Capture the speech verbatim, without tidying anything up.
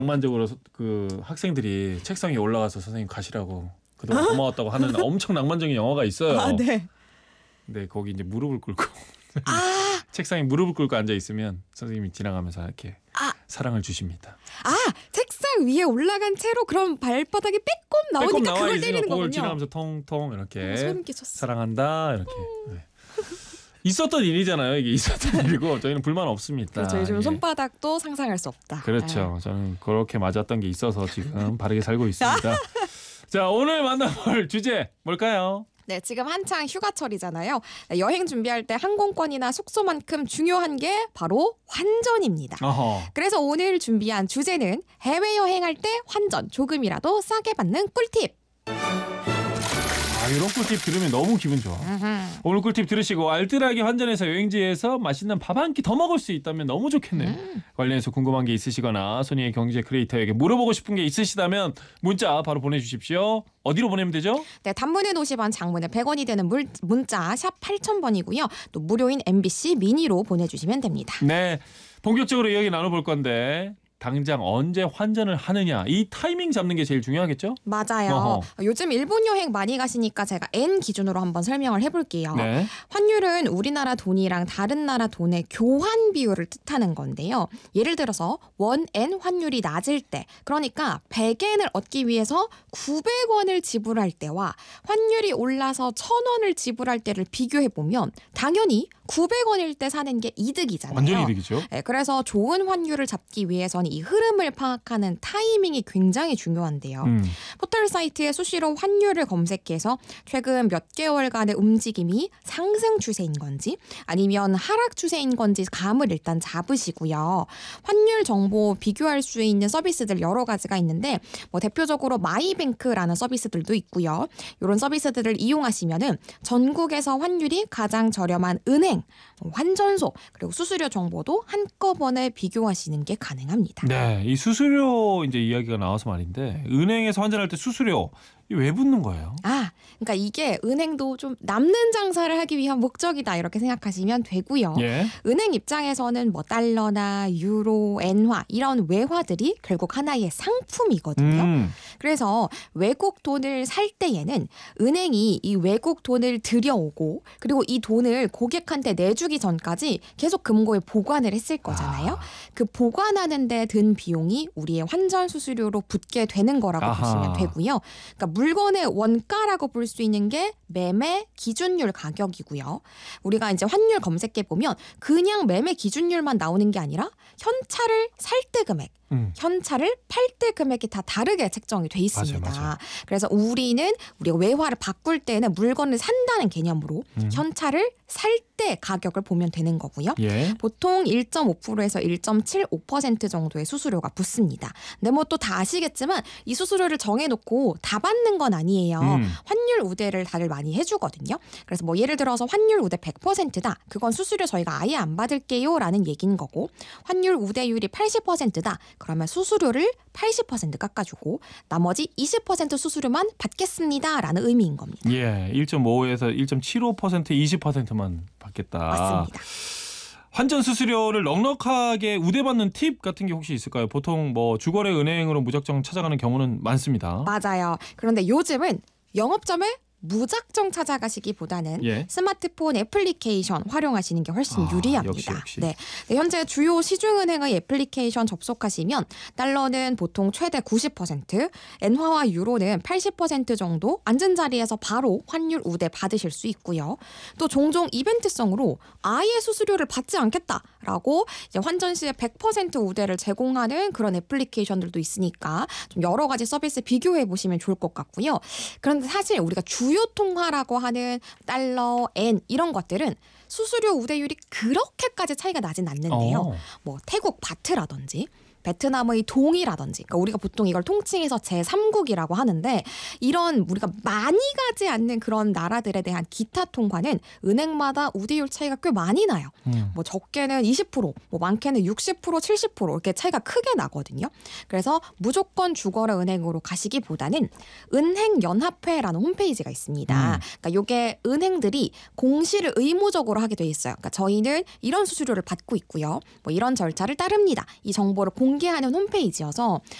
낭만적으로 그 학생들이 책상 위에 올라가서 선생님 가시라고 그동안 고마웠다고 하는 엄청 낭만적인 영화가 있어요. 아, 네. 근데 거기 이제 무릎을 꿇고 아, 책상에 무릎을 꿇고 앉아 있으면 선생님이 지나가면서 이렇게 아, 사랑을 주십니다. 아, 책상 위에 올라간 채로 그럼 발바닥이 빼꼼 나오니까 빼꼼 나와 그걸 있으면 때리는 그걸 거군요. 지나가면서 통통 이렇게 어, 소름 끼쳤어. 사랑한다 이렇게. 네. 있었던 일이잖아요. 이게 있었던 일이고 저희는 불만 없습니다. 그렇죠. 요즘 예. 손바닥도 상상할 수 없다. 그렇죠. 저는 그렇게 맞았던 게 있어서 지금 바르게 살고 있습니다. 자, 오늘 만나볼 주제 뭘까요? 네, 지금 한창 휴가철이잖아요. 네, 여행 준비할 때 항공권이나 숙소만큼 중요한 게 바로 환전입니다. 어허. 그래서 오늘 준비한 주제는 해외여행할 때 환전 조금이라도 싸게 받는 꿀팁. 아, 이런 꿀팁 들으면 너무 기분 좋아. 오늘 꿀팁 들으시고 알뜰하게 환전해서 여행지에서 맛있는 밥 한 끼 더 먹을 수 있다면 너무 좋겠네요. 음. 관련해서 궁금한 게 있으시거나 손희의 경제 크리에이터에게 물어보고 싶은 게 있으시다면 문자 바로 보내주십시오. 어디로 보내면 되죠? 네, 단문은 오십 원, 장문은 백 원이 되는 물, 문자 샵 팔천 번이고요. 또 무료인 엠비씨 미니로 보내주시면 됩니다. 네, 본격적으로 이야기 나눠볼 건데 당장 언제 환전을 하느냐 이 타이밍 잡는 게 제일 중요하겠죠? 맞아요. 어허. 요즘 일본 여행 많이 가시니까 제가 엔 기준으로 한번 설명을 해볼게요. 네. 환율은 우리나라 돈이랑 다른 나라 돈의 교환 비율을 뜻하는 건데요. 예를 들어서 원엔 환율이 낮을 때, 그러니까 백 엔을 얻기 위해서 구백 원을 지불할 때와 환율이 올라서 천 원을 지불할 때를 비교해보면 당연히 구백 원일 때 사는 게 이득이잖아요. 완전 이득이죠. 네, 그래서 좋은 환율을 잡기 위해서는 이 흐름을 파악하는 타이밍이 굉장히 중요한데요. 음. 포털 사이트에 수시로 환율을 검색해서 최근 몇 개월간의 움직임이 상승 추세인 건지 아니면 하락 추세인 건지 감을 일단 잡으시고요. 환율 정보 비교할 수 있는 서비스들 여러 가지가 있는데 뭐 대표적으로 마이뱅크라는 서비스들도 있고요. 이런 서비스들을 이용하시면은 전국에서 환율이 가장 저렴한 은행, 환전소 그리고 수수료 정보도 한꺼번에 비교하시는 게 가능합니다. 네, 이 수수료 이제 이야기가 나와서 말인데 은행에서 환전할 때 수수료 이게 왜 붙는 거예요? 아, 그러니까 이게 은행도 좀 남는 장사를 하기 위한 목적이다 이렇게 생각하시면 되고요. 예. 은행 입장에서는 뭐 달러나 유로, 엔화 이런 외화들이 결국 하나의 상품이거든요. 음. 그래서 외국 돈을 살 때에는 은행이 이 외국 돈을 들여오고 그리고 이 돈을 고객한테 내주기 전까지 계속 금고에 보관을 했을 거잖아요. 아. 그 보관하는 데 든 비용이 우리의 환전 수수료로 붙게 되는 거라고 아하. 보시면 되고요. 그러니까 물건의 원가라고 볼 수 있는 게 매매 기준율 가격이고요. 우리가 이제 환율 검색해 보면 그냥 매매 기준율만 나오는 게 아니라 현찰을 살 때 금액, 음. 현찰을 팔 때 금액이 다 다르게 책정이 돼 있습니다. 맞아요, 맞아요. 그래서 우리는 우리가 외화를 바꿀 때는 물건을 산다는 개념으로 음. 현찰을 살 때 가격을 보면 되는 거고요. 예. 보통 일 점 오 퍼센트에서 일 점 칠오 퍼센트 정도의 수수료가 붙습니다. 근데 뭐 또 다 아시겠지만 이 수수료를 정해놓고 다 받는 건 아니에요. 음. 환율 우대를 다들 많이 해주거든요. 그래서 뭐 예를 들어서 환율 우대 백 퍼센트다. 그건 수수료 저희가 아예 안 받을게요 라는 얘기인 거고 환율 우대율이 팔십 퍼센트다. 그러면 수수료를 팔십 퍼센트 깎아주고 나머지 이십 퍼센트 수수료만 받겠습니다 라는 의미인 겁니다. 예, 일 점 오에서 일 점 칠오 퍼센트 이십 퍼센트만 받겠다. 맞습니다. 환전 수수료를 넉넉하게 우대받는 팁 같은 게 혹시 있을까요? 보통 뭐 주거래 은행으로 무작정 찾아가는 경우는 많습니다. 맞아요. 그런데 요즘은 영업점에 무작정 찾아가시기보다는 예. 스마트폰 애플리케이션 활용하시는 게 훨씬 아, 유리합니다. 역시, 역시. 네. 네, 현재 주요 시중은행의 애플리케이션 접속하시면 달러는 보통 최대 구십 퍼센트, 엔화와 유로는 팔십 퍼센트 정도 앉은 자리에서 바로 환율 우대 받으실 수 있고요. 또 종종 이벤트성으로 아예 수수료를 받지 않겠다라고 이제 환전 시에 백 퍼센트 우대를 제공하는 그런 애플리케이션들도 있으니까 좀 여러 가지 서비스 비교해 보시면 좋을 것 같고요. 그런데 사실 우리가 주 주요 통화라고 하는 달러, 엔 이런 것들은 수수료 우대율이 그렇게까지 차이가 나진 않는데요. 어. 뭐 태국 바트라든지 베트남의 동이라든지 그러니까 우리가 보통 이걸 통칭해서 제삼국이라고 하는데 이런 우리가 많이 가지 않는 그런 나라들에 대한 기타 통화는 은행마다 우대율 차이가 꽤 많이 나요. 음. 뭐 적게는 이십 퍼센트, 뭐 많게는 육십 퍼센트, 칠십 퍼센트 이렇게 차이가 크게 나거든요. 그래서 무조건 주거래 은행으로 가시기보다는 은행연합회라는 홈페이지가 있습니다. 음. 그러니까 이게 은행들이 공시를 의무적으로 하게 돼 있어요. 그러니까 저희는 이런 수수료를 받고 있고요. 뭐 이런 절차를 따릅니다. 이 정보를 공 공개하는 홈페이지여서